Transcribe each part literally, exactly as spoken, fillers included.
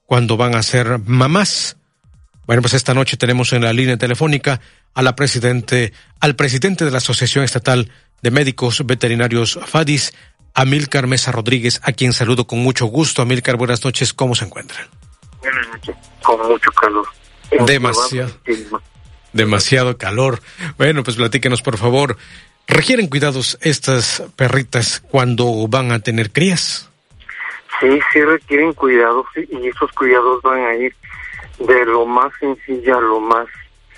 cuando van a ser mamás. Bueno, pues esta noche tenemos en la línea telefónica a la presidente, al presidente de la Asociación Estatal de Médicos Veterinarios FADIS, Amílcar Mesa Rodríguez, a quien saludo con mucho gusto. Amílcar, buenas noches, ¿cómo se encuentra? Buenas noches, con mucho calor. Demasiado, demasiado calor. Bueno, pues platíquenos, por favor. ¿Requieren cuidados estas perritas cuando van a tener crías? Sí, sí requieren cuidados, y esos cuidados van a ir de lo más sencillo a lo más,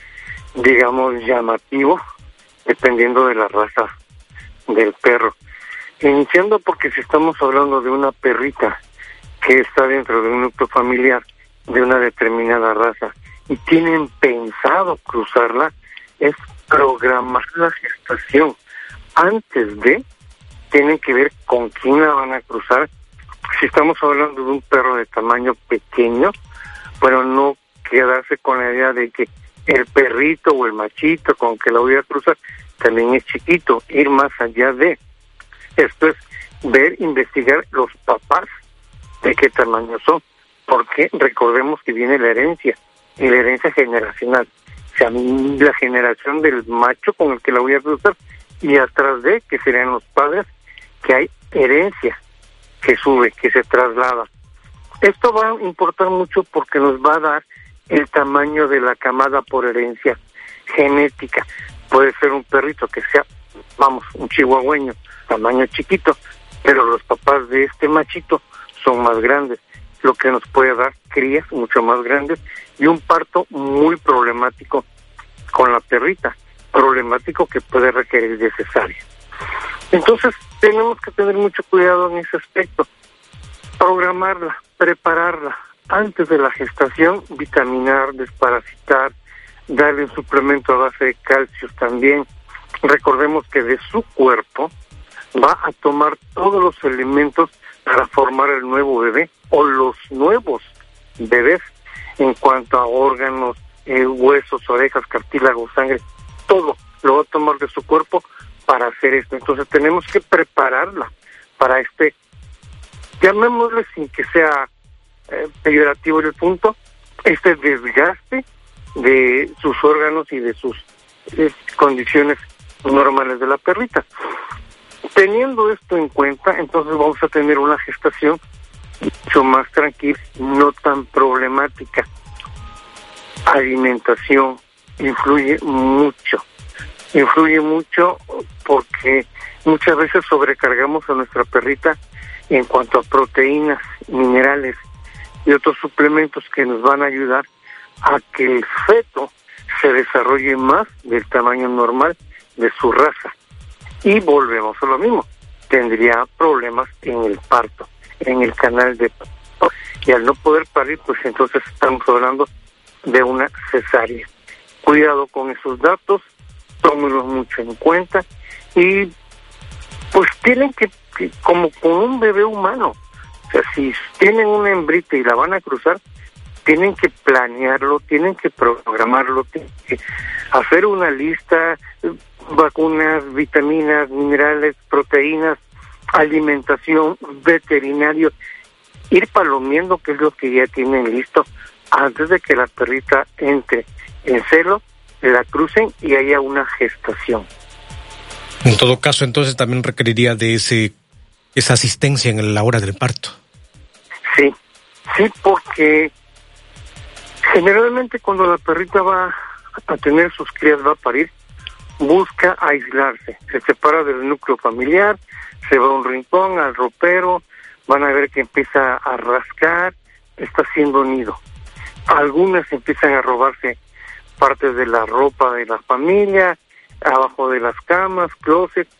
digamos, llamativo, dependiendo de la raza del perro. Iniciando porque si estamos hablando de una perrita que está dentro de un núcleo familiar de una determinada raza y tienen pensado cruzarla, es programar la gestación. Antes de, tienen que ver con quién la van a cruzar. Si estamos hablando de un perro de tamaño pequeño, pero no quedarse con la idea de que el perrito o el machito con que la voy a cruzar también es chiquito, ir más allá de. Esto es ver, investigar los papás de qué tamaño son, porque recordemos que viene la herencia, y la herencia generacional, o sea, la generación del macho con el que la voy a cruzar, y atrás de, que serían los padres, que hay herencia que sube, que se traslada. Esto va a importar mucho porque nos va a dar el tamaño de la camada por herencia genética. Puede ser un perrito que sea, vamos, un chihuahueño, tamaño chiquito, pero los papás de este machito son más grandes, lo que nos puede dar crías mucho más grandes y un parto muy problemático con la perrita, problemático que puede requerir de cesárea. Entonces tenemos que tener mucho cuidado en ese aspecto, programarla, prepararla antes de la gestación, vitaminar, desparasitar, darle un suplemento a base de calcio también. Recordemos que de su cuerpo va a tomar todos los elementos para formar el nuevo bebé o los nuevos bebés en cuanto a órganos, eh, huesos, orejas, cartílago, sangre, todo lo va a tomar de su cuerpo para hacer esto. Entonces tenemos que prepararla para este, llamémosle sin que sea eh, peyorativo el punto, este desgaste de sus órganos y de sus eh, condiciones normales de la perrita. Teniendo esto en cuenta, entonces vamos a tener una gestación mucho más tranquila, no tan problemática. Alimentación influye mucho, influye mucho porque muchas veces sobrecargamos a nuestra perrita en cuanto a proteínas, minerales y otros suplementos que nos van a ayudar a que el feto se desarrolle más del tamaño normal de su raza. Y volvemos a lo mismo, tendría problemas en el parto, en el canal de parto. Y al no poder parir, pues entonces estamos hablando de una cesárea. Cuidado con esos datos, tómenlos mucho en cuenta y pues tienen que, que como con un bebé humano, o sea, si tienen una hembrita y la van a cruzar, tienen que planearlo, tienen que programarlo, tienen que hacer una lista, vacunas, vitaminas, minerales, proteínas, alimentación, veterinario, ir palomeando qué es lo que ya tienen listo antes de que la perrita entre en celo, la crucen y haya una gestación. En todo caso, entonces también requeriría de ese esa asistencia en la hora del parto. Sí, sí, porque generalmente cuando la perrita va a tener sus crías, va a parir, busca aislarse, se separa del núcleo familiar, se va a un rincón, al ropero, van a ver que empieza a rascar, está haciendo nido. Algunas empiezan a robarse partes de la ropa de la familia, abajo de las camas, closet.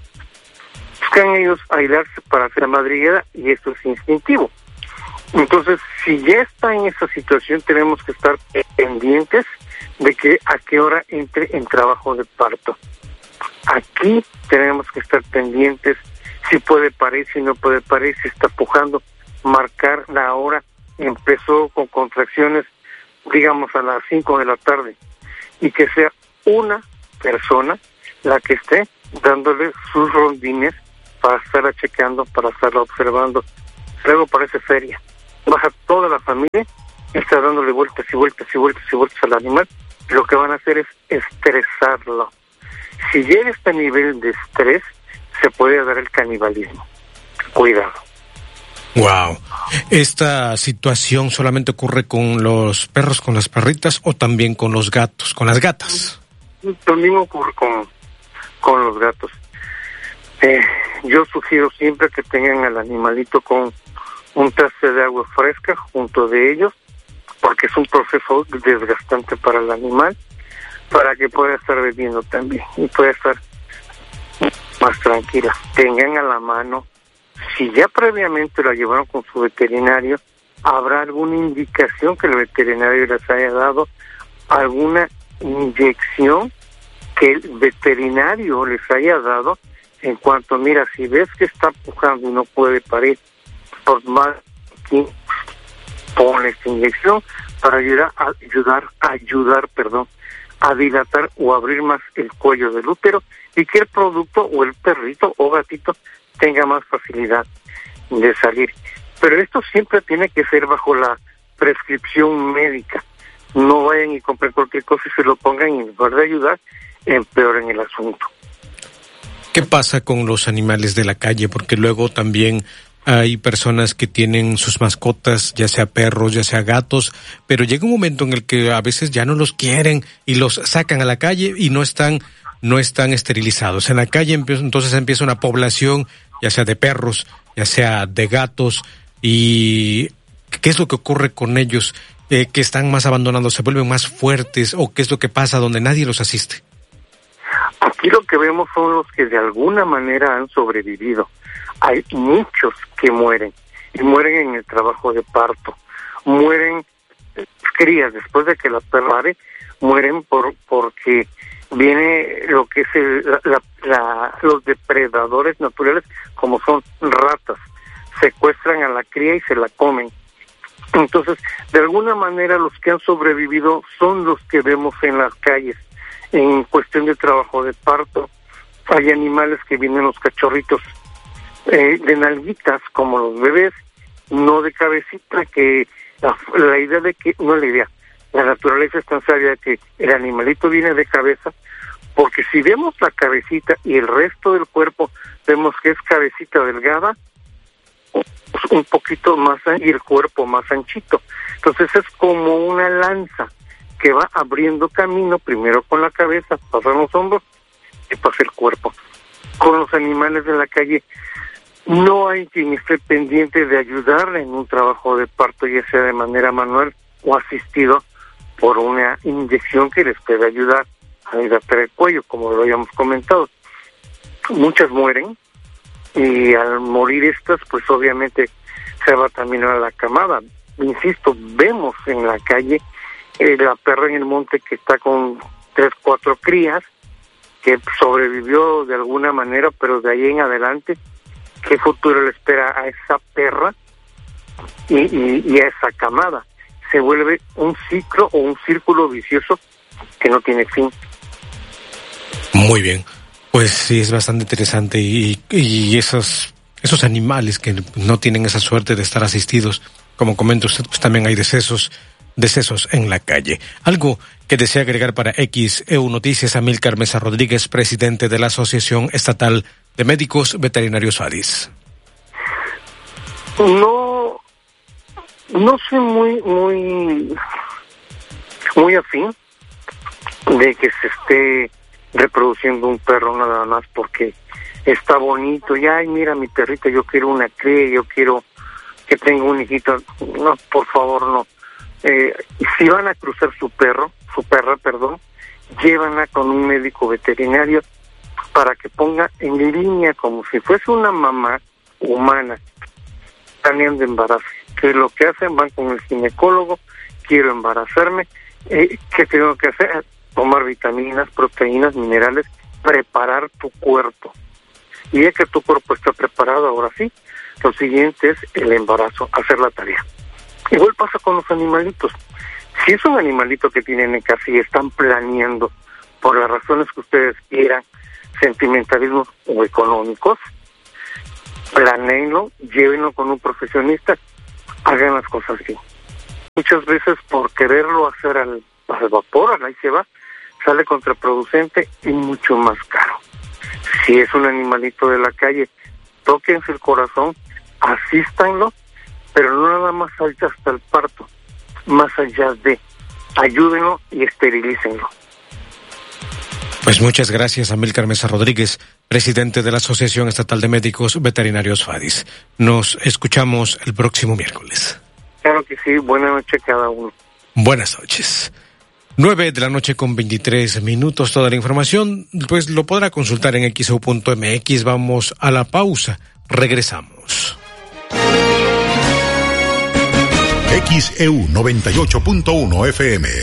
Buscan ellos aislarse para hacer la madriguera y esto es instintivo. Entonces, si ya está en esa situación, tenemos que estar pendientes de que a qué hora entre en trabajo de parto. Aquí tenemos que estar pendientes si puede parir, si no puede parir, si está pujando, marcar la hora. Empezó con contracciones, digamos, a las cinco de la tarde, y que sea una persona la que esté dándole sus rondines para estarla checando, para estarla observando. Luego parece feria, baja toda la familia, está dándole vueltas y vueltas y vueltas y vueltas al animal, y lo que van a hacer es estresarlo. Si llega a este nivel de estrés, se puede dar el canibalismo. Cuidado. Wow. ¿Esta situación solamente ocurre con los perros, con las perritas, o también con los gatos, con las gatas? Lo mismo ocurre con, con los gatos. Eh, yo sugiero siempre que tengan al animalito con un traste de agua fresca junto de ellos, porque es un proceso desgastante para el animal, para que pueda estar bebiendo también y pueda estar más tranquila. Tengan a la mano, si ya previamente la llevaron con su veterinario, habrá alguna indicación que el veterinario les haya dado, alguna inyección que el veterinario les haya dado, en cuanto, mira, si ves que está pujando y no puede parir, por más que ponle esta inyección para ayudar, a ayudar, ayudar, perdón, a dilatar o abrir más el cuello del útero y que el producto o el perrito o gatito tenga más facilidad de salir. Pero esto siempre tiene que ser bajo la prescripción médica. No vayan y compren cualquier cosa y se lo pongan y en lugar de ayudar, empeoren el asunto. ¿Qué pasa con los animales de la calle? Porque luego también hay personas que tienen sus mascotas, ya sea perros, ya sea gatos, pero llega un momento en el que a veces ya no los quieren y los sacan a la calle y no están, no están esterilizados. En la calle empieza, entonces empieza una población, ya sea de perros, ya sea de gatos, y ¿qué es lo que ocurre con ellos? Eh, que están más abandonados, se vuelven más fuertes, o qué es lo que pasa donde nadie los asiste. Aquí lo que vemos son los que de alguna manera han sobrevivido. Hay muchos que mueren, y mueren en el trabajo de parto. Mueren crías después de que la perra pare, mueren por porque viene lo que es el, la, la, la, los depredadores naturales, como son ratas. Secuestran a la cría y se la comen. Entonces, de alguna manera los que han sobrevivido son los que vemos en las calles. En cuestión de trabajo de parto, hay animales que vienen los cachorritos eh, de nalguitas, como los bebés, no de cabecita, que la, la idea de que, no la idea, la naturaleza es tan sabia que el animalito viene de cabeza, porque si vemos la cabecita y el resto del cuerpo, vemos que es cabecita delgada, un poquito más, y el cuerpo más anchito. Entonces es como una lanza que va abriendo camino, primero con la cabeza, pasan los hombros y pasa el cuerpo. Con los animales de la calle no hay quien esté pendiente de ayudarle en un trabajo de parto, ya sea de manera manual o asistido por una inyección que les puede ayudar a dilatar el cuello, como lo habíamos comentado. Muchas mueren, y al morir estas, pues obviamente se va también a la camada. Insisto, vemos en la calle eh, la perra en el monte que está con tres, cuatro crías, que sobrevivió de alguna manera, pero de ahí en adelante, ¿qué futuro le espera a esa perra y, y, y a esa camada? Se vuelve un ciclo o un círculo vicioso que no tiene fin. Muy bien. Pues sí, es bastante interesante, y, y esos, esos animales que no tienen esa suerte de estar asistidos, como comenta usted, pues también hay decesos, decesos en la calle. Algo que desea agregar para X E U Noticias, Amílcar Mesa Rodríguez, presidente de la Asociación Estatal de Médicos Veterinarios FADIS. No, no soy muy, muy, muy afín de que se esté reproduciendo un perro nada más porque está bonito, y ay, mira mi perrita, yo quiero una cría, yo quiero que tenga un hijito. No, por favor, no. Eh, si van a cruzar su perro, su perra, perdón, llévanla con un médico veterinario para que ponga en línea, como si fuese una mamá humana planeando embarazo. Que lo que hacen, van con el ginecólogo, quiero embarazarme, eh, ¿qué tengo que hacer? Tomar vitaminas, proteínas, minerales, preparar tu cuerpo. Y ya que tu cuerpo está preparado, ahora sí, lo siguiente es el embarazo, hacer la tarea. Igual pasa con los animalitos. Si es un animalito que tienen en casa y están planeando, por las razones que ustedes quieran, sentimentalismos o económicos, planéenlo, llévenlo con un profesionista hagan las cosas bien. Muchas veces por quererlo hacer al, al vapor, al ahí se va, sale contraproducente y mucho más caro. Si es un animalito de la calle, tóquense el corazón, asístanlo, pero no nada más allá hasta el parto, más allá de, ayúdenlo y esterilícenlo. Pues muchas gracias, Amílcar Mesa Rodríguez, presidente de la Asociación Estatal de Médicos Veterinarios FADIS. Nos escuchamos el próximo miércoles. Claro que sí, buenas noches a cada uno. Buenas noches. Nueve de la noche con veintitrés minutos, toda la información, pues lo podrá consultar en x e u punto m x. Vamos a la pausa, regresamos. X E U noventa y ocho punto uno F M.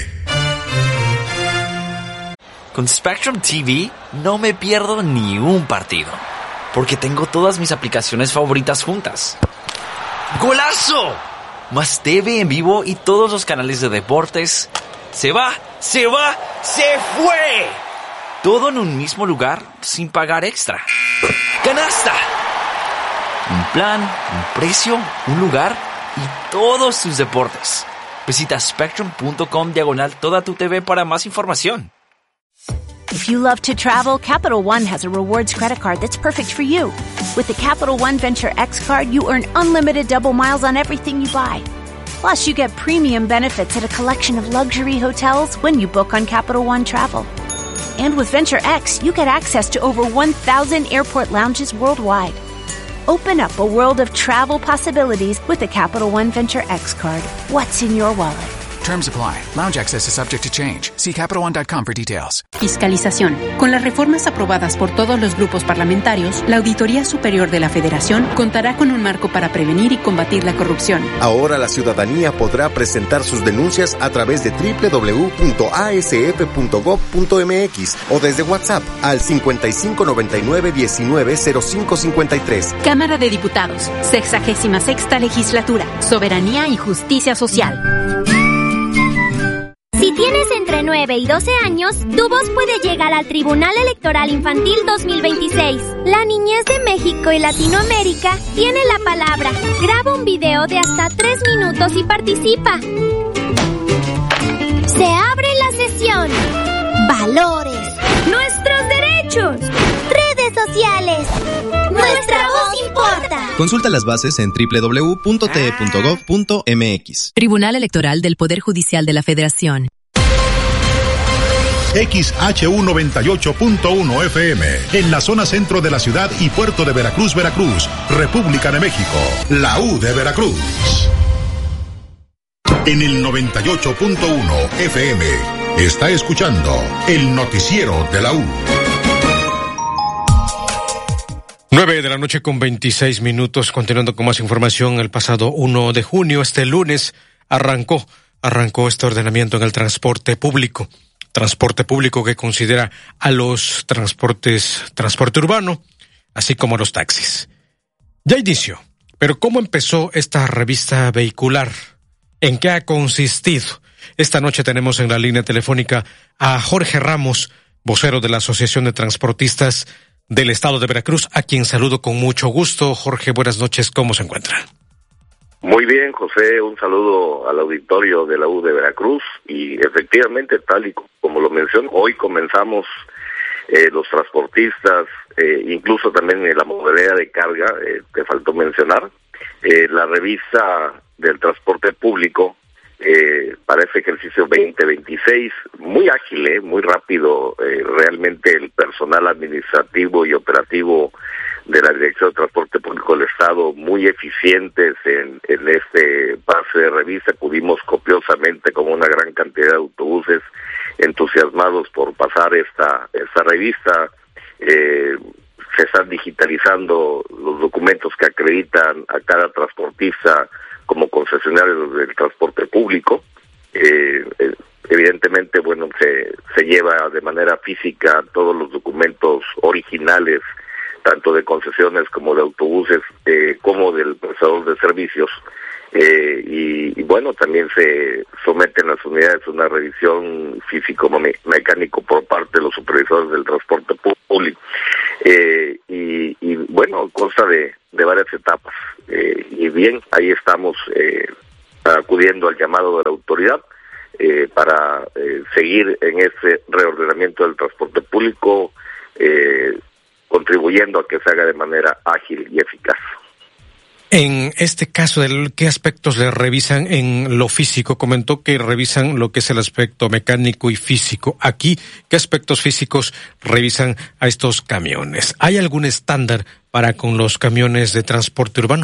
Con Spectrum T V no me pierdo ni un partido, porque tengo todas mis aplicaciones favoritas juntas. ¡Golazo! Más T V en vivo y todos los canales de deportes. ¡Se va! ¡Se va! ¡Se fue! Todo en un mismo lugar sin pagar extra. ¡Canasta! Un plan, un precio, un lugar y todos tus deportes. Visita spectrum punto com diagonal toda tu T V para más información. If you love to travel, Capital One has a rewards credit card that's perfect for you. With the Capital One Venture X card, you earn unlimited double miles on everything you buy. Plus, you get premium benefits at a collection of luxury hotels when you book on Capital One Travel. And with Venture X, you get access to over one thousand airport lounges worldwide. Open up a world of travel possibilities with the Capital One Venture X card. What's in your wallet? Terms apply. Lounge access is subject to change. See Capital One dot com for details. Fiscalización. Con las reformas aprobadas por todos los grupos parlamentarios, la Auditoría Superior de la Federación contará con un marco para prevenir y combatir la corrupción. Ahora la ciudadanía podrá presentar sus denuncias a través de doble u doble u doble u punto a s f punto gov punto m x o desde WhatsApp al cincuenta y cinco noventa y nueve diecinueve cero cinco cincuenta y tres. Cámara de Diputados, sexagésima sexta Legislatura, Soberanía y Justicia Social. Si tienes entre nueve y doce años, tu voz puede llegar al Tribunal Electoral Infantil dos mil veintiséis. La niñez de México y Latinoamérica tiene la palabra. Graba un video de hasta tres minutos y participa. Se abre la sesión. Valores. Nuestros derechos. Redes sociales. Nuestra voz importa. Consulta las bases en doble u doble u doble u punto t e punto gov punto m x. Tribunal Electoral del Poder Judicial de la Federación. X H U noventa y ocho punto uno F M, en la zona centro de la ciudad y puerto de Veracruz, Veracruz, República de México, la U de Veracruz. En el noventa y ocho punto uno F M, está escuchando el noticiero de la U. Nueve de la noche con veintiséis minutos, continuando con más información. El pasado uno de junio, este lunes, arrancó, arrancó este ordenamiento en el transporte público. Transporte público que considera a los transportes, transporte urbano, así como a los taxis. Ya inició, pero ¿cómo empezó esta revista vehicular? ¿En qué ha consistido? Esta noche tenemos en la línea telefónica a Jorge Ramos, vocero de la Asociación de Transportistas del Estado de Veracruz, a quien saludo con mucho gusto. Jorge, buenas noches, ¿cómo se encuentra? Muy bien, José, un saludo al auditorio de la U de Veracruz y efectivamente, tal y como lo mencionó, hoy comenzamos eh, los transportistas, eh, incluso también en la modalidad de carga, eh, que faltó mencionar, eh, la revista del transporte público eh, para este ejercicio veinte veintiséis, muy ágil, eh, muy rápido, eh, realmente el personal administrativo y operativo de la Dirección de Transporte Público del Estado, muy eficientes en, en este pase de revista. Acudimos copiosamente con una gran cantidad de autobuses entusiasmados por pasar esta esta revista. Eh, se están digitalizando los documentos que acreditan a cada transportista como concesionario del transporte público. Eh, eh, evidentemente, bueno, se, se lleva de manera física todos los documentos originales, tanto de concesiones como de autobuses, eh, como del prestador de servicios, eh, y, y bueno, también se someten las unidades a una revisión físico-mecánico por parte de los supervisores del transporte público, eh, y, y bueno, consta de, de varias etapas, eh, y bien, ahí estamos eh, acudiendo al llamado de la autoridad eh, para eh, seguir en ese reordenamiento del transporte público, eh, contribuyendo a que se haga de manera ágil y eficaz. En este caso, ¿qué aspectos le revisan en lo físico? Comentó que revisan lo que es el aspecto mecánico y físico. Aquí, ¿qué aspectos físicos revisan a estos camiones? ¿Hay algún estándar para con los camiones de transporte urbano?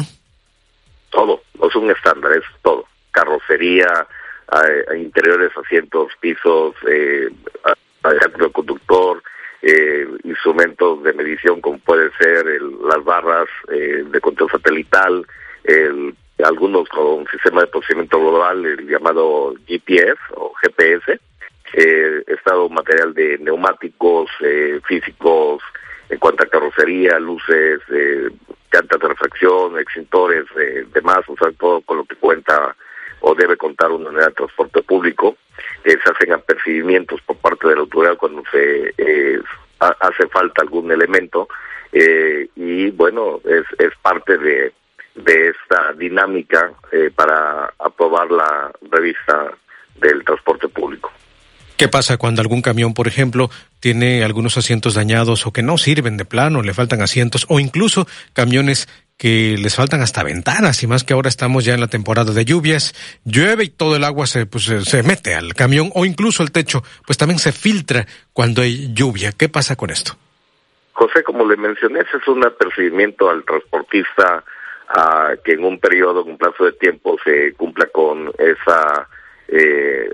Todo, no es un estándar, es todo. Carrocería, eh, interiores, asientos, pisos, eh, asiento conductor, Eh, instrumentos de medición como puede ser el, las barras eh, de control satelital, el, algunos con sistema de procedimiento global, el llamado G P S o G P S, eh, estado material de neumáticos, eh, físicos, en cuanto a carrocería, luces, eh, llantas de refracción, extintores, eh, demás, o sea, todo con lo que cuenta o debe contar una unidad de transporte público. Eh, se hacen apercibimientos por parte de la autoridad cuando se eh, ha, hace falta algún elemento eh, y bueno, es, es parte de, de esta dinámica eh, para aprobar la revista del transporte público. ¿Qué pasa cuando algún camión, por ejemplo, tiene algunos asientos dañados o que no sirven de plano, le faltan asientos, o incluso camiones que les faltan hasta ventanas, y más que ahora estamos ya en la temporada de lluvias, llueve y todo el agua se, pues, se mete al camión, o incluso el techo, pues también se filtra cuando hay lluvia? ¿Qué pasa con esto? José, como le mencioné, ese es un apercibimiento al transportista a que en un periodo, en un plazo de tiempo, se cumpla con esa eh,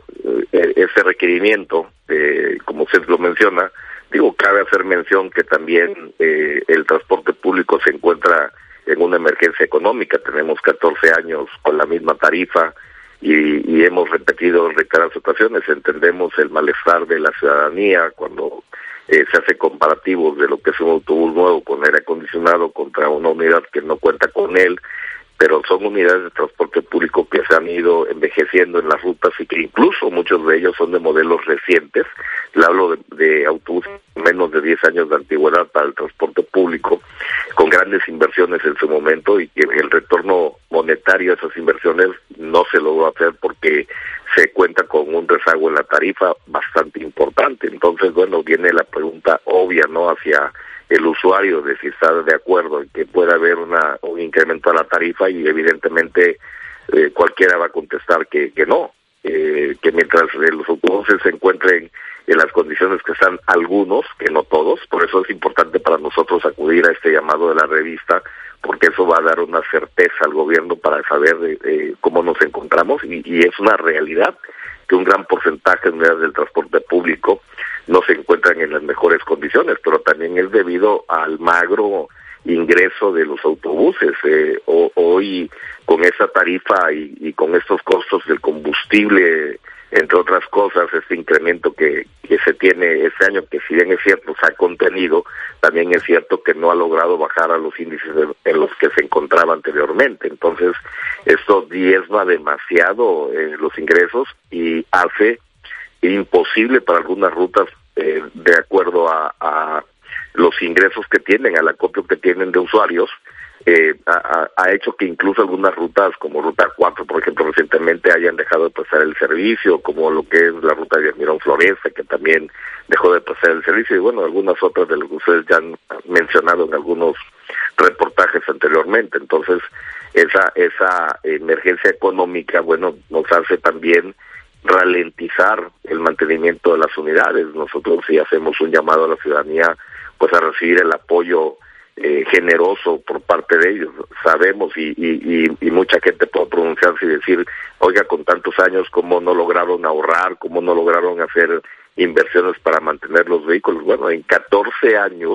ese requerimiento, eh, como usted lo menciona. Digo, cabe hacer mención que también eh, el transporte público se encuentra en una emergencia económica. Tenemos catorce años con la misma tarifa y, y hemos repetido en reiteradas ocasiones, entendemos el malestar de la ciudadanía cuando eh, se hace comparativos de lo que es un autobús nuevo con aire acondicionado contra una unidad que no cuenta con él, pero son unidades de transporte público que se han ido envejeciendo en las rutas y que incluso muchos de ellos son de modelos recientes. Le hablo de, de autobuses menos de diez años de antigüedad para el transporte público, con grandes inversiones en su momento, y que el retorno monetario a esas inversiones no se logró hacer porque se cuenta con un rezago en la tarifa bastante importante. Entonces, bueno, viene la pregunta obvia, ¿no?, hacia el usuario de si está de acuerdo en que pueda haber una un incremento a la tarifa, y evidentemente eh, cualquiera va a contestar que, que no, eh, que mientras eh, los autobuses se encuentren en las condiciones que están algunos, que no todos. Por eso es importante para nosotros acudir a este llamado de la revista, porque eso va a dar una certeza al gobierno para saber eh, eh, cómo nos encontramos, y, y es una realidad que un gran porcentaje de unidades del transporte público no se encuentran en las mejores condiciones, pero también es debido al magro ingreso de los autobuses. Eh, o, hoy, con esa tarifa y, y con estos costos del combustible, entre otras cosas, este incremento que, que se tiene este año, que si bien es cierto se ha contenido, también es cierto que no ha logrado bajar a los índices de, en los que se encontraba anteriormente. Entonces, esto diezma demasiado eh, los ingresos y hace imposible para algunas rutas, eh, de acuerdo a, a los ingresos que tienen, al acopio que tienen de usuarios, eh, ha, ha hecho que incluso algunas rutas, como Ruta cuatro, por ejemplo, recientemente hayan dejado de prestar el servicio, como lo que es la ruta de Mirón Floresta, que también dejó de prestar el servicio, y bueno, algunas otras de las que ustedes ya han mencionado en algunos reportajes anteriormente. Entonces, esa esa emergencia económica, bueno, nos hace también ralentizar el mantenimiento de las unidades. Nosotros sí hacemos un llamado a la ciudadanía pues a recibir el apoyo eh, generoso por parte de ellos. Sabemos y, y, y, y mucha gente puede pronunciarse y decir, oiga, con tantos años, ¿cómo no lograron ahorrar? ¿Cómo no lograron hacer inversiones para mantener los vehículos? Bueno, en catorce años,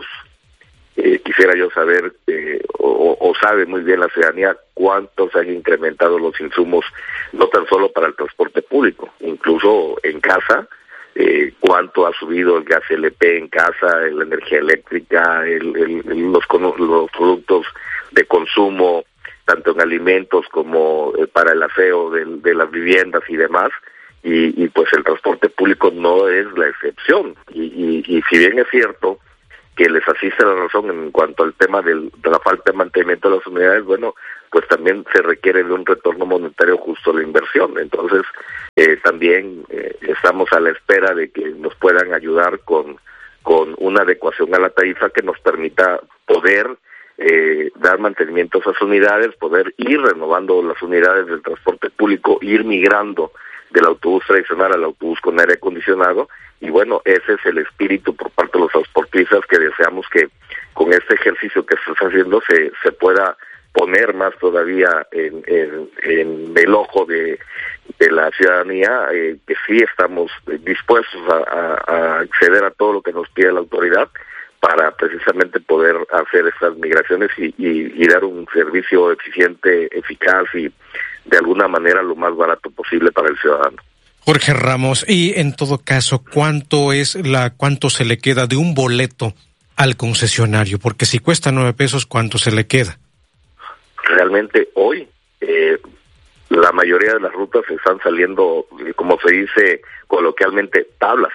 eh, quisiera yo saber, eh, o, o sabe muy bien la ciudadanía, cuánto se han incrementado los insumos, no tan solo para el transporte público, incluso en casa. Eh, cuánto ha subido el gas L P en casa, la energía eléctrica, el, el, los, los productos de consumo, tanto en alimentos como eh, para el aseo de, de las viviendas y demás, y, y pues el transporte público no es la excepción. Y, y, y si bien es cierto que les asiste la razón en cuanto al tema del, de la falta de mantenimiento de las unidades, bueno, pues también se requiere de un retorno monetario justo a la inversión. Entonces, eh, también eh, estamos a la espera de que nos puedan ayudar con, con una adecuación a la tarifa que nos permita poder eh, dar mantenimiento a esas unidades, poder ir renovando las unidades del transporte público, ir migrando del autobús tradicional al autobús con aire acondicionado, y bueno, ese es el espíritu por parte de los transportistas, que deseamos que con este ejercicio que se está haciendo se, se pueda poner más todavía en, en, en el ojo de, de la ciudadanía, eh, que sí estamos dispuestos a, a, a acceder a todo lo que nos pide la autoridad para precisamente poder hacer estas migraciones y, y, y dar un servicio eficiente, eficaz y de alguna manera lo más barato posible para el ciudadano. Jorge Ramos, y en todo caso, ¿cuánto es la cuánto se le queda de un boleto al concesionario? Porque si cuesta nueve pesos, ¿cuánto se le queda? Realmente hoy eh, la mayoría de las rutas están saliendo, como se dice coloquialmente, tablas.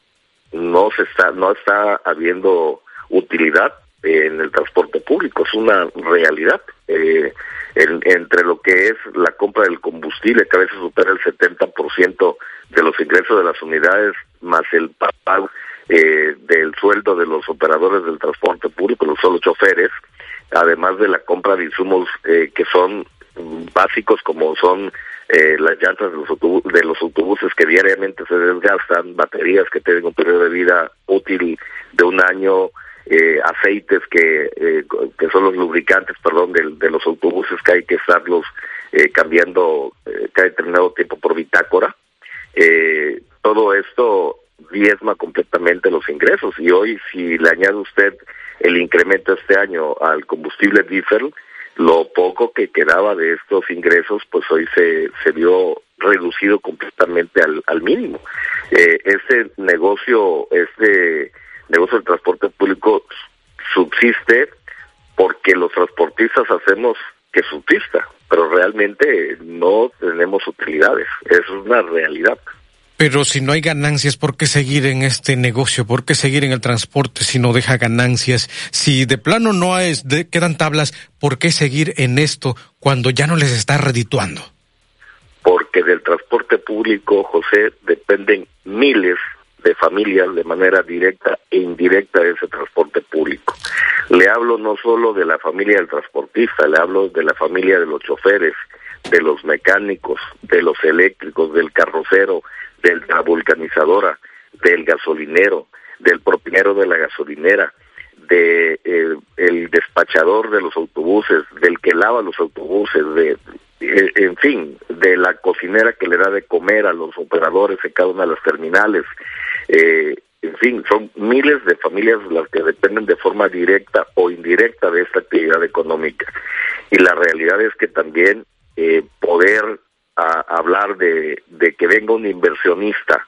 No se está, no está habiendo utilidad en el transporte público, es una realidad. Eh, en, entre lo que es la compra del combustible, que a veces supera el setenta por ciento de los ingresos de las unidades, más el pago eh, del sueldo de los operadores del transporte público, los solo choferes, además de la compra de insumos eh, que son básicos, como son eh, las llantas de los, autobús, de los autobuses que diariamente se desgastan, baterías que tienen un periodo de vida útil de un año, eh, aceites que eh, que son los lubricantes, perdón, de, de los autobuses, que hay que estarlos eh, cambiando eh, cada determinado tiempo por bitácora. Eh, todo esto diezma completamente los ingresos, y hoy si le añade usted el incremento este año al combustible diésel, lo poco que quedaba de estos ingresos, pues hoy se, se vio reducido completamente al, al mínimo. Eh, este negocio, este negocio del transporte público subsiste porque los transportistas hacemos que subsista, pero realmente no tenemos utilidades, es una realidad. Pero si no hay ganancias, ¿por qué seguir en este negocio? ¿Por qué seguir en el transporte si no deja ganancias? Si de plano no es de, quedan tablas, ¿por qué seguir en esto cuando ya no les está redituando? Porque del transporte público, José, dependen miles de familias de manera directa e indirecta de ese transporte público. Le hablo no solo de la familia del transportista, le hablo de la familia de los choferes, de los mecánicos, de los eléctricos, del carrocero, de la vulcanizadora, del gasolinero, del propinero de la gasolinera, de eh, el despachador de los autobuses, del que lava los autobuses, de eh, en fin, de la cocinera que le da de comer a los operadores en cada una de las terminales. Eh, en fin, son miles de familias las que dependen de forma directa o indirecta de esta actividad económica. Y la realidad es que también eh, poder a hablar de, de que venga un inversionista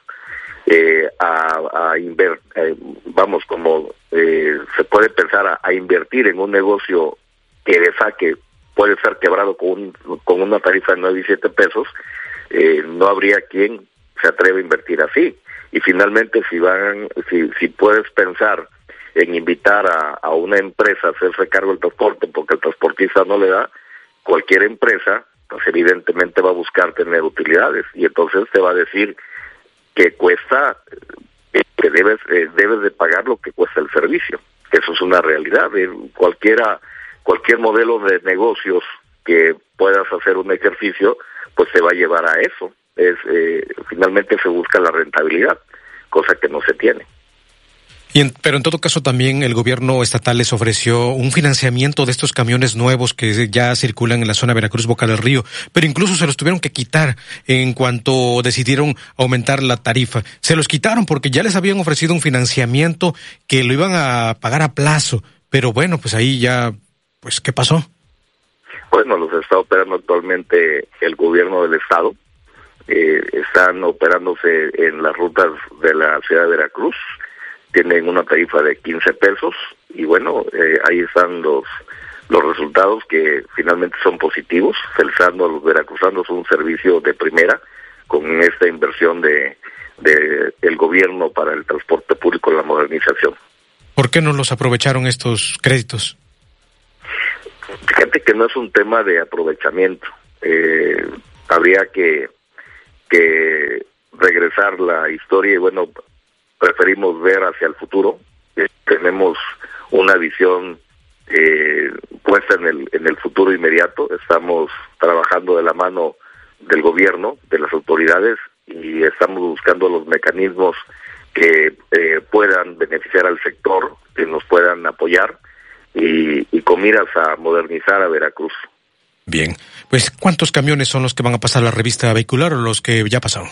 eh, a, a inver, eh, vamos, como eh, se puede pensar a, a invertir en un negocio que de saque puede ser quebrado con, un, con una tarifa de nueve y siete pesos, eh, no habría quien se atreva a invertir así. Y finalmente, si van, si, si puedes pensar en invitar a, a una empresa a hacerse cargo del transporte porque el transportista no le da, cualquier empresa pues evidentemente va a buscar tener utilidades, y entonces te va a decir que cuesta, que debes eh, debes de pagar lo que cuesta el servicio. Eso es una realidad. Eh, cualquiera cualquier modelo de negocios que puedas hacer un ejercicio, pues te va a llevar a eso. Es eh, finalmente se busca la rentabilidad, cosa que no se tiene. Y en, pero en todo caso también el gobierno estatal les ofreció un financiamiento de estos camiones nuevos que ya circulan en la zona Veracruz-Boca del Río, pero incluso se los tuvieron que quitar en cuanto decidieron aumentar la tarifa. Se los quitaron porque ya les habían ofrecido un financiamiento que lo iban a pagar a plazo, pero bueno, pues ahí ya, pues ¿qué pasó? Bueno, los está operando actualmente el gobierno del estado, eh, están operándose en las rutas de la ciudad de Veracruz, tienen una tarifa de quince pesos y bueno, eh, ahí están los los resultados que finalmente son positivos. Se les está dando a los veracruzanos un servicio de primera con esta inversión de, de el gobierno para el transporte público y la modernización. ¿Por qué no los aprovecharon estos créditos? Fíjate que no es un tema de aprovechamiento. Eh, habría que, que regresar la historia y bueno, preferimos ver hacia el futuro. Eh, tenemos una visión eh, puesta en el, en el futuro inmediato. Estamos trabajando de la mano del gobierno, de las autoridades, y estamos buscando los mecanismos que eh, puedan beneficiar al sector, que nos puedan apoyar y, y con miras a modernizar a Veracruz. Bien, pues ¿cuántos camiones son los que van a pasar la revista vehicular o los que ya pasaron?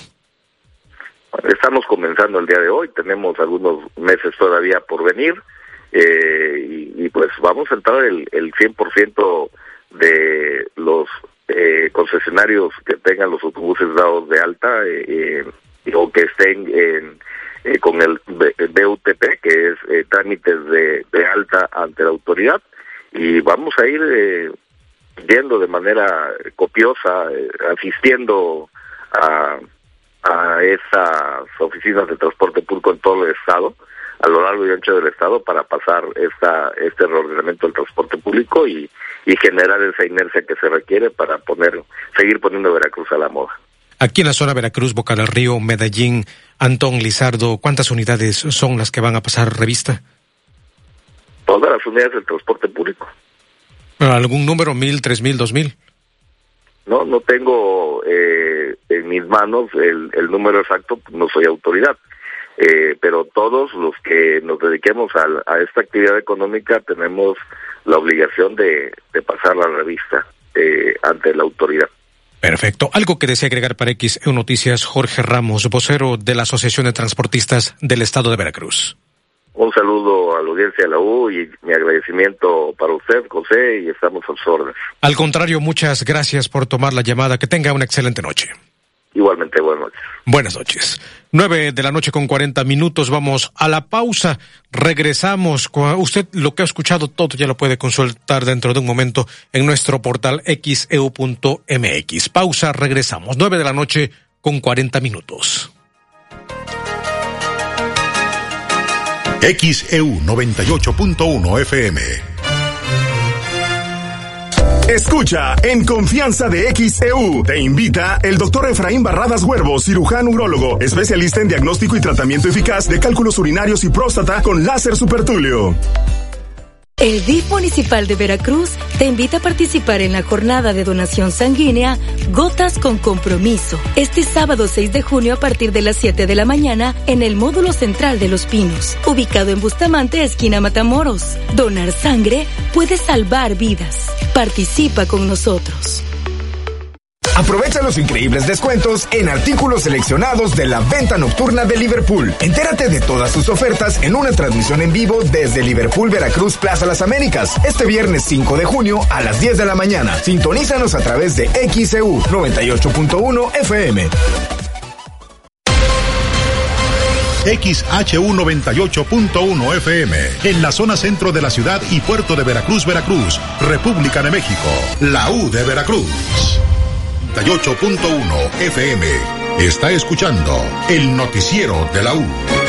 Estamos comenzando el día de hoy, tenemos algunos meses todavía por venir, eh, y, y pues vamos a entrar el, el cien por ciento de los eh, concesionarios que tengan los autobuses dados de alta eh, eh, o que estén en, eh, con el B U T P, que es eh, trámites de, de alta ante la autoridad, y vamos a ir eh, yendo de manera copiosa, eh, asistiendo a, a esas oficinas de transporte público en todo el estado, a lo largo y ancho del estado, para pasar esta este reordenamiento del transporte público y, y generar esa inercia que se requiere para poner seguir poniendo Veracruz a la moda. Aquí en la zona Veracruz, Boca del Río, Medellín, Antón Lizardo, ¿cuántas unidades son las que van a pasar revista? Todas las unidades del transporte público. ¿Algún número? ¿Mil, tres mil, dos mil? No, no tengo eh, en mis manos el, el número exacto, no soy autoridad. Eh, pero todos los que nos dediquemos a, a esta actividad económica tenemos la obligación de, de pasar la revista eh, ante la autoridad. Perfecto. ¿Algo que desea agregar para X E U Noticias, Jorge Ramos, vocero de la Asociación de Transportistas del Estado de Veracruz? Un saludo a la audiencia de la U y mi agradecimiento para usted, José, y estamos a sus órdenes. Al contrario, muchas gracias por tomar la llamada. Que tenga una excelente noche. Igualmente, buenas noches. Buenas noches. Nueve de la noche con cuarenta minutos. Vamos a la pausa. Regresamos. Usted lo que ha escuchado todo ya lo puede consultar dentro de un momento en nuestro portal x e u punto m x. Pausa, regresamos. Nueve de la noche con cuarenta minutos. X E U noventa y ocho punto uno F M. Escucha, en confianza de X E U, te invita el doctor Efraín Barradas Huervo, cirujano urólogo, especialista en diagnóstico y tratamiento eficaz de cálculos urinarios y próstata con láser supertúleo. El D I F Municipal de Veracruz te invita a participar en la jornada de donación sanguínea Gotas con Compromiso, este sábado seis de junio a partir de las siete de la mañana en el módulo central de Los Pinos, ubicado en Bustamante, esquina Matamoros. Donar sangre puede salvar vidas. Participa con nosotros. Aprovecha los increíbles descuentos en artículos seleccionados de la venta nocturna de Liverpool. Entérate de todas sus ofertas en una transmisión en vivo desde Liverpool Veracruz Plaza Las Américas, este viernes cinco de junio a las diez de la mañana. Sintonízanos a través de X E U noventa y ocho punto uno F M. X H U noventa y ocho punto uno F M, en la zona centro de la ciudad y puerto de Veracruz, Veracruz, República de México, la U de Veracruz. noventa y ocho punto uno F M. Está escuchando el noticiero de la U.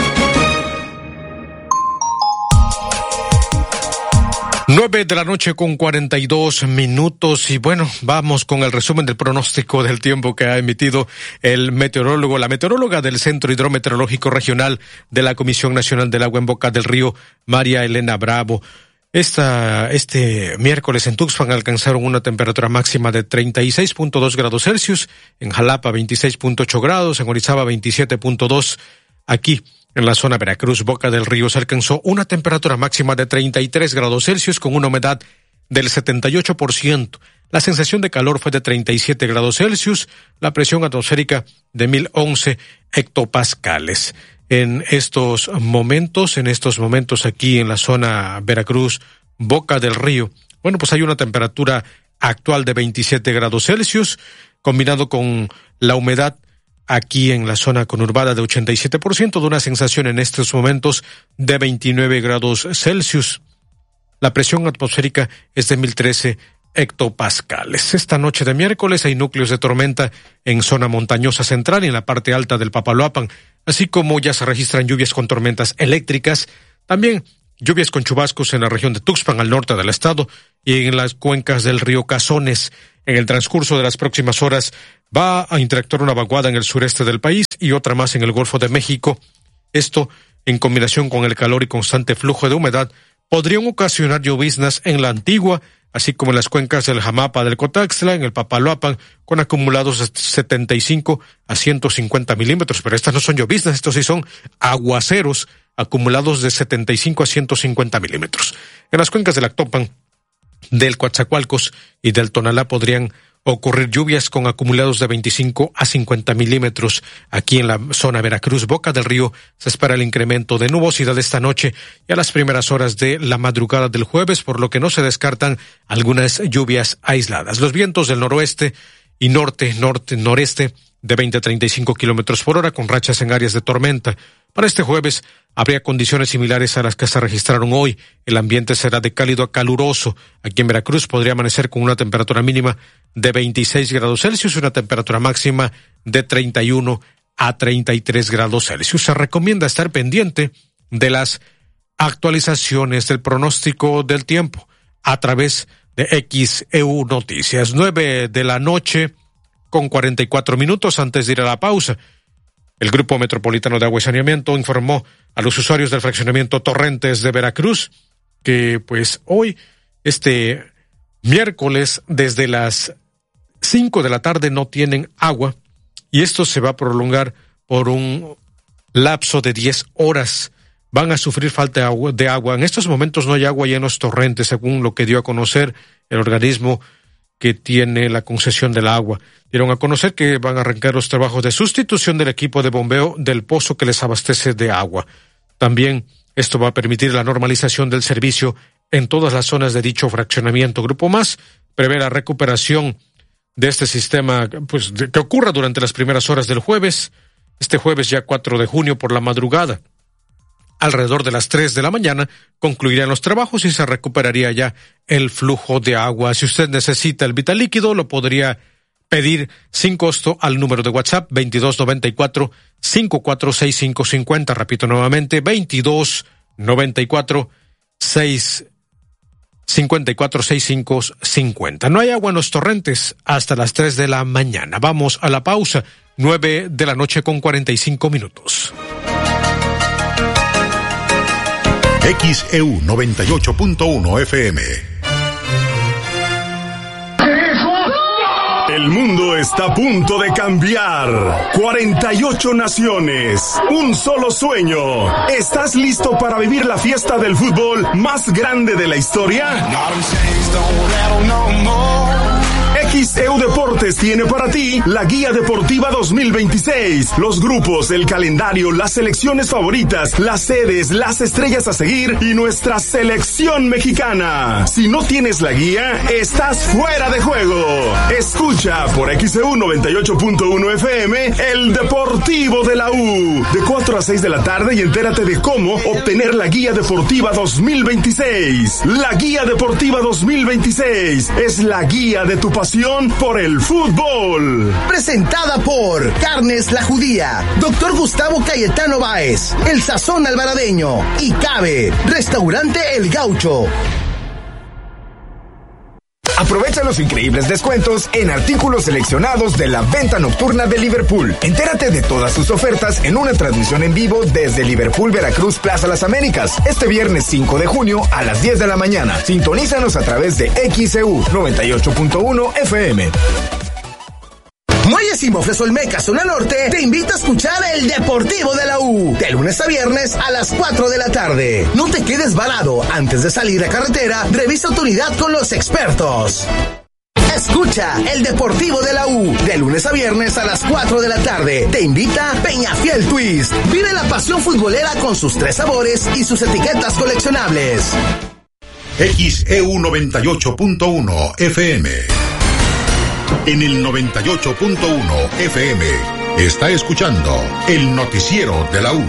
Nueve de la noche con cuarenta y dos minutos y bueno, vamos con el resumen del pronóstico del tiempo que ha emitido el meteorólogo, la meteoróloga del Centro Hidrometeorológico Regional de la Comisión Nacional del Agua en Boca del Río, María Elena Bravo. Esta, este miércoles en Tuxpan alcanzaron una temperatura máxima de treinta y seis punto dos grados Celsius, en Jalapa veintiséis punto ocho grados, en Orizaba veintisiete punto dos. Aquí, en la zona Veracruz, Boca del Río, se alcanzó una temperatura máxima de treinta y tres grados Celsius con una humedad del setenta y ocho por ciento. La sensación de calor fue de treinta y siete grados Celsius, la presión atmosférica de mil once hectopascales. En estos momentos, en estos momentos aquí en la zona Veracruz, Boca del Río, bueno, pues hay una temperatura actual de veintisiete grados Celsius, combinado con la humedad aquí en la zona conurbada de ochenta y siete por ciento, de una sensación en estos momentos de veintinueve grados Celsius. La presión atmosférica es de mil trece hectopascales. Esta noche de miércoles hay núcleos de tormenta en zona montañosa central y en la parte alta del Papaloapan, así como ya se registran lluvias con tormentas eléctricas. También lluvias con chubascos en la región de Tuxpan, al norte del estado, y en las cuencas del río Cazones. En el transcurso de las próximas horas va a interactuar una vaguada en el sureste del país y otra más en el Golfo de México. Esto, en combinación con el calor y constante flujo de humedad, podrían ocasionar lloviznas en la Antigua, así como en las cuencas del Jamapa, del Cotaxtla, en el Papaloapan, con acumulados de setenta y cinco a ciento cincuenta milímetros. Pero estas no son lloviznas, estos sí son aguaceros acumulados de setenta y cinco a ciento cincuenta milímetros. En las cuencas del Actopan, del Coatzacoalcos y del Tonalá podrían ocurrir lluvias con acumulados de veinticinco a cincuenta milímetros. Aquí en la zona Veracruz, Boca del Río, se espera el incremento de nubosidad esta noche y a las primeras horas de la madrugada del jueves, por lo que no se descartan algunas lluvias aisladas. Los vientos del noroeste y norte, norte, noreste de veinte a treinta y cinco kilómetros por hora, con rachas en áreas de tormenta. Para este jueves habría condiciones similares a las que se registraron hoy. El ambiente será de cálido a caluroso. Aquí en Veracruz podría amanecer con una temperatura mínima de veintiséis grados Celsius y una temperatura máxima de treinta y uno a treinta y tres grados Celsius. Se recomienda estar pendiente de las actualizaciones del pronóstico del tiempo a través de X E U Noticias. Nueve de la noche con cuarenta y cuatro minutos antes de ir a la pausa. El Grupo Metropolitano de Agua y Saneamiento informó a los usuarios del fraccionamiento Torrentes de Veracruz que pues hoy, este miércoles, desde las cinco de la tarde no tienen agua y esto se va a prolongar por un lapso de diez horas. Van a sufrir falta de agua, de agua. En estos momentos no hay agua ya en los torrentes, según lo que dio a conocer el organismo que tiene la concesión del agua. Dieron a conocer que van a arrancar los trabajos de sustitución del equipo de bombeo del pozo que les abastece de agua. También esto va a permitir la normalización del servicio en todas las zonas de dicho fraccionamiento. Grupo Más prevé la recuperación de este sistema, pues, de, que ocurra durante las primeras horas del jueves, este jueves ya cuatro de junio por la madrugada. Alrededor de las tres de la mañana concluirían los trabajos y se recuperaría ya el flujo de agua. Si usted necesita el vital líquido, lo podría pedir sin costo al número de WhatsApp veintidós noventa y cuatro, cincuenta y cuatro sesenta y cinco cincuenta. Repito nuevamente, veintidós noventa y cuatro, cincuenta y cuatro sesenta y cinco cincuenta. No hay agua en los torrentes hasta las tres de la mañana. Vamos a la pausa, nueve de la noche con cuarenta y cinco minutos. X E U noventa y ocho punto uno F M. El mundo está a punto de cambiar. cuarenta y ocho naciones, un solo sueño. ¿Estás listo para vivir la fiesta del fútbol más grande de la historia? X E U Deportes tiene para ti la Guía Deportiva dos mil veintiséis. Los grupos, el calendario, las selecciones favoritas, las sedes, las estrellas a seguir y nuestra selección mexicana. Si no tienes la guía, estás fuera de juego. Escucha por X E U noventa y ocho punto uno F M el Deportivo de la U. De cuatro a seis de la tarde y entérate de cómo obtener la Guía Deportiva dos mil veintiséis. La Guía Deportiva dos mil veintiséis es la guía de tu pasión por el fútbol. Presentada por Carnes La Judía, Doctor Gustavo Cayetano Báez, El Sazón Alvaradeño y Cabe, Restaurante El Gaucho. Aprovecha los increíbles descuentos en artículos seleccionados de la venta nocturna de Liverpool. Entérate de todas sus ofertas en una transmisión en vivo desde Liverpool Veracruz Plaza Las Américas, este viernes cinco de junio a las diez de la mañana. Sintonízanos a través de X E U noventa y ocho punto uno F M. Muelles y Mofles Olmeca, zona norte, te invita a escuchar el Deportivo de la U, de lunes a viernes a las cuatro de la tarde. No te quedes varado, antes de salir a carretera, revisa tu unidad con los expertos. Escucha el Deportivo de la U, de lunes a viernes a las cuatro de la tarde. Te invita Peñafiel Twist. Vive la pasión futbolera con sus tres sabores y sus etiquetas coleccionables. X E U noventa y ocho punto uno F M. En el noventa y ocho punto uno F M está escuchando el noticiero de la U.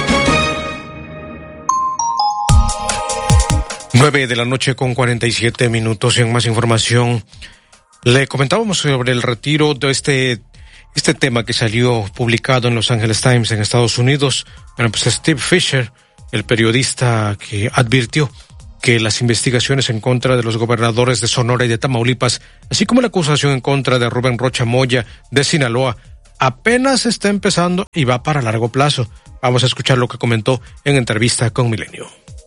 Nueve de la noche con cuarenta y siete minutos. Y en más información, le comentábamos sobre el retiro de este, este tema que salió publicado en Los Angeles Times en Estados Unidos. Bueno, pues Steve Fisher, el periodista que advirtió que las investigaciones en contra de los gobernadores de Sonora y de Tamaulipas, así como la acusación en contra de Rubén Rocha Moya de Sinaloa, apenas está empezando y va para largo plazo. Vamos a escuchar lo que comentó en entrevista con Milenio.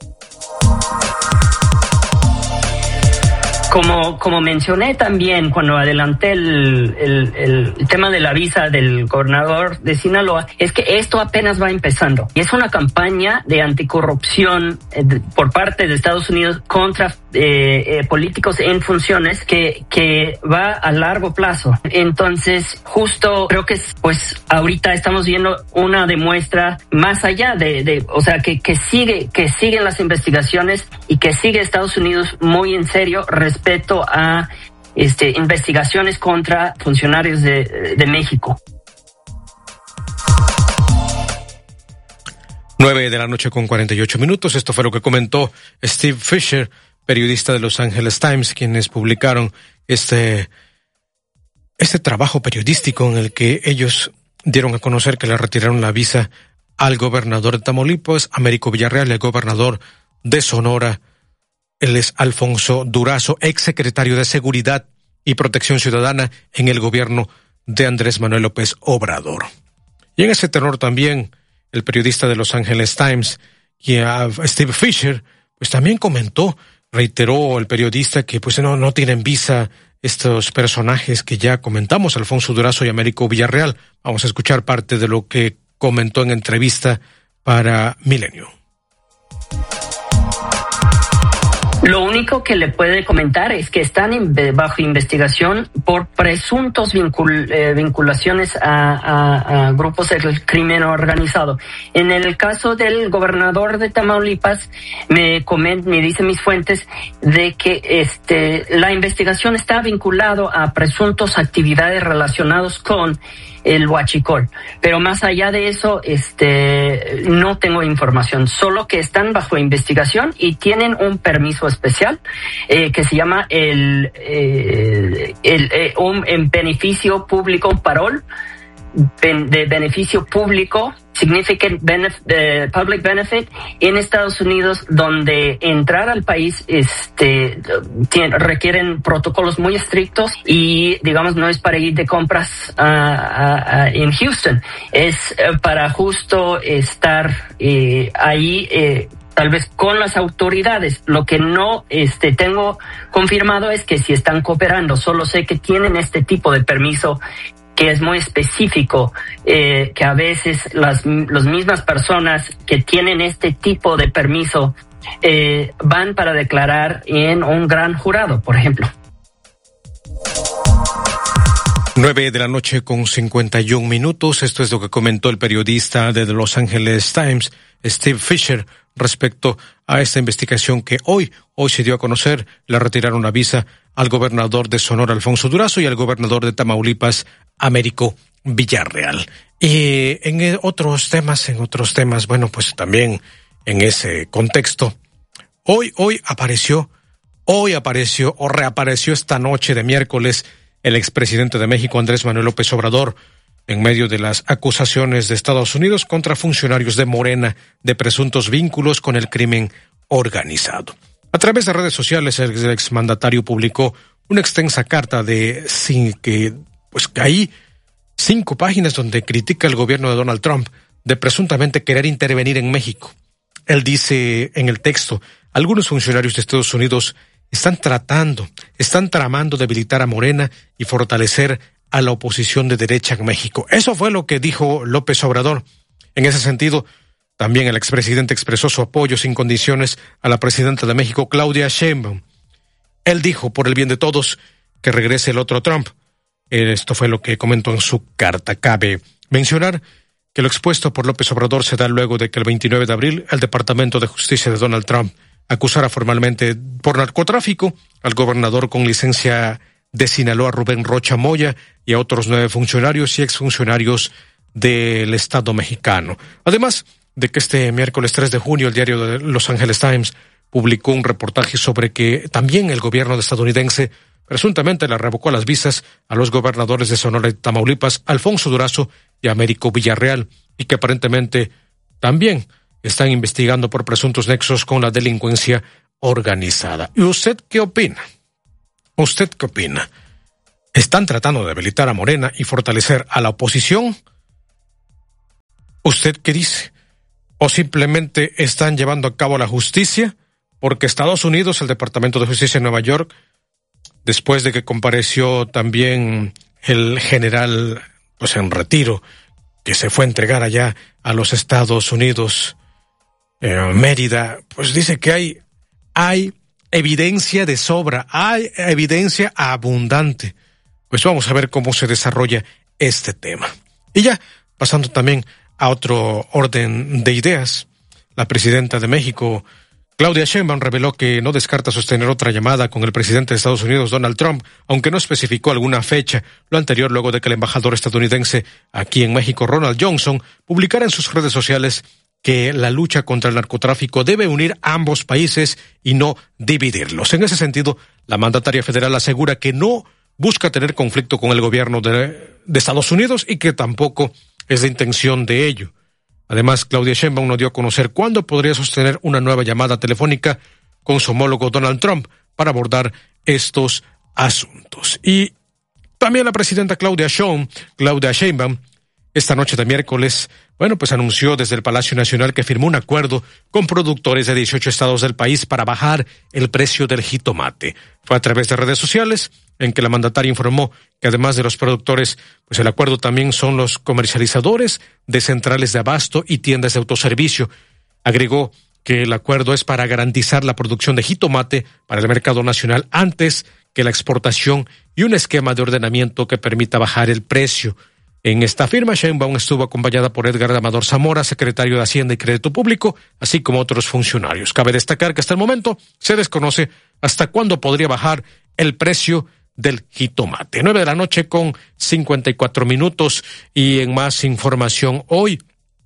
Como, como mencioné también cuando adelanté el, el, el tema de la visa del gobernador de Sinaloa, es que esto apenas va empezando. Y es una campaña de anticorrupción eh, de, por parte de Estados Unidos contra eh, eh, políticos en funciones que, que va a largo plazo. Entonces, justo creo que pues ahorita estamos viendo una demuestra más allá de, de o sea, que, que sigue, que siguen las investigaciones y que sigue Estados Unidos muy en serio respecto respecto a este, investigaciones contra funcionarios de, de México. Nueve de la noche con cuarenta y ocho minutos. Esto fue lo que comentó Steve Fisher, periodista de Los Angeles Times, quienes publicaron este, este trabajo periodístico en el que ellos dieron a conocer que le retiraron la visa al gobernador de Tamaulipas, Américo Villarreal, y al gobernador de Sonora. Él es Alfonso Durazo, exsecretario de Seguridad y Protección Ciudadana en el gobierno de Andrés Manuel López Obrador. Y en ese tenor también, el periodista de Los Angeles Times, Steve Fisher, pues también comentó, reiteró el periodista que pues no, no tienen visa estos personajes que ya comentamos, Alfonso Durazo y Américo Villarreal. Vamos a escuchar parte de lo que comentó en entrevista para Milenio. Lo único que le puede comentar es que están in, bajo investigación por presuntos vincul, eh, vinculaciones a, a, a grupos del crimen organizado. En el caso del gobernador de Tamaulipas, me coment, me dicen mis fuentes de que este la investigación está vinculado a presuntos actividades relacionados con el huachicol, pero más allá de eso, este, no tengo información, solo que están bajo investigación y tienen un permiso especial eh, que se llama el, eh, el eh, un en beneficio público, un parol de beneficio público, significant benefit, uh, public benefit en Estados Unidos, donde entrar al país este tiene, requieren protocolos muy estrictos y digamos no es para ir de compras uh, uh, uh, en Houston, es uh, para justo estar eh, ahí eh, tal vez con las autoridades. Lo que no este tengo confirmado es que si están cooperando, solo sé que tienen este tipo de permiso que es muy específico, eh, que a veces las, las mismas personas que tienen este tipo de permiso eh, van para declarar en un gran jurado, por ejemplo. Nueve de la noche con cincuenta y un minutos. Esto es lo que comentó el periodista de The Los Angeles Times, Steve Fisher, respecto a esta investigación que hoy, hoy se dio a conocer. Le retiraron la visa al gobernador de Sonora, Alfonso Durazo, y al gobernador de Tamaulipas, Américo Villarreal. Y en otros temas, en otros temas, bueno, pues también en ese contexto, hoy, hoy apareció, hoy apareció o reapareció esta noche de miércoles el expresidente de México, Andrés Manuel López Obrador, en medio de las acusaciones de Estados Unidos contra funcionarios de Morena de presuntos vínculos con el crimen organizado. A través de redes sociales, el exmandatario publicó una extensa carta de sin que, pues ahí, cinco páginas donde critica el gobierno de Donald Trump de presuntamente querer intervenir en México. Él dice en el texto, algunos funcionarios de Estados Unidos están tratando, están tramando debilitar a Morena y fortalecer a la oposición de derecha en México. Eso fue lo que dijo López Obrador. En ese sentido, también el expresidente expresó su apoyo sin condiciones a la presidenta de México, Claudia Sheinbaum. Él dijo, por el bien de todos, que regrese el otro Trump. Esto fue lo que comentó en su carta. Cabe mencionar que lo expuesto por López Obrador se da luego de que el veintinueve de abril el Departamento de Justicia de Donald Trump acusara formalmente por narcotráfico al gobernador con licencia de Sinaloa, Rubén Rocha Moya, y a otros nueve funcionarios y exfuncionarios del Estado mexicano. Además de que este miércoles tres de junio el diario de Los Angeles Times publicó un reportaje sobre que también el gobierno estadounidense presuntamente le revocó las visas a los gobernadores de Sonora y Tamaulipas, Alfonso Durazo y Américo Villarreal, y que aparentemente también están investigando por presuntos nexos con la delincuencia organizada. ¿Y usted qué opina? ¿Usted qué opina? ¿Están tratando de debilitar a Morena y fortalecer a la oposición? ¿Usted qué dice? ¿O simplemente están llevando a cabo la justicia? Porque Estados Unidos, el Departamento de Justicia de Nueva York, después de que compareció también el general pues en retiro, que se fue a entregar allá a los Estados Unidos, eh, Mérida, pues dice que hay, hay evidencia de sobra, hay evidencia abundante. Pues vamos a ver cómo se desarrolla este tema. Y ya, pasando también a otro orden de ideas, la presidenta de México, Claudia Sheinbaum, reveló que no descarta sostener otra llamada con el presidente de Estados Unidos, Donald Trump, aunque no especificó alguna fecha. Lo anterior luego de que el embajador estadounidense aquí en México, Ronald Johnson, publicara en sus redes sociales que la lucha contra el narcotráfico debe unir a ambos países y no dividirlos. En ese sentido, la mandataria federal asegura que no busca tener conflicto con el gobierno de, de Estados Unidos y que tampoco es la intención de ello. Además, Claudia Sheinbaum no dio a conocer cuándo podría sostener una nueva llamada telefónica con su homólogo Donald Trump para abordar estos asuntos. Y también la presidenta Claudia Sheinbaum, Claudia Sheinbaum, esta noche de miércoles, bueno, pues anunció desde el Palacio Nacional que firmó un acuerdo con productores de dieciocho estados del país para bajar el precio del jitomate. Fue a través de redes sociales en que la mandataria informó que además de los productores, pues el acuerdo también son los comercializadores de centrales de abasto y tiendas de autoservicio. Agregó que el acuerdo es para garantizar la producción de jitomate para el mercado nacional antes que la exportación y un esquema de ordenamiento que permita bajar el precio. En esta firma, Sheinbaum estuvo acompañada por Edgar Amador Zamora, secretario de Hacienda y Crédito Público, así como otros funcionarios. Cabe destacar que hasta el momento se desconoce hasta cuándo podría bajar el precio del jitomate. Nueve de la noche con cincuenta y cuatro minutos, y en más información hoy,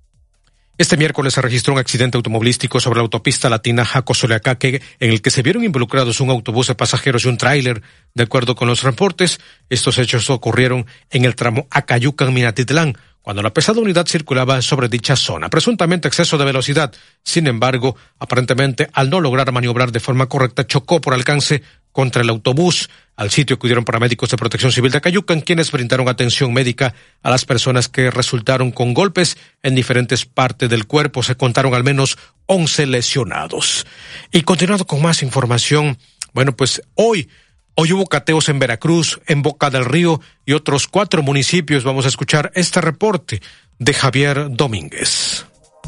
este miércoles se registró un accidente automovilístico sobre la autopista latina Jaco-Soleacaque, en el que se vieron involucrados un autobús de pasajeros y un tráiler. De acuerdo con los reportes, estos hechos ocurrieron en el tramo Acayucan-Minatitlán, cuando la pesada unidad circulaba sobre dicha zona, presuntamente exceso de velocidad. Sin embargo, aparentemente, al no lograr maniobrar de forma correcta, chocó por alcance contra el autobús. Al sitio acudieron paramédicos de Protección Civil de Acayucan, quienes brindaron atención médica a las personas que resultaron con golpes en diferentes partes del cuerpo. Se contaron al menos once lesionados. Y continuando con más información, bueno, pues hoy, hoy hubo cateos en Veracruz, en Boca del Río y otros cuatro municipios. Vamos a escuchar este reporte de Javier Domínguez.